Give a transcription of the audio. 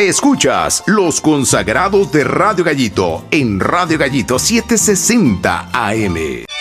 Escuchas Los Consagrados de Radio Gallito en Radio Gallito 760 AM.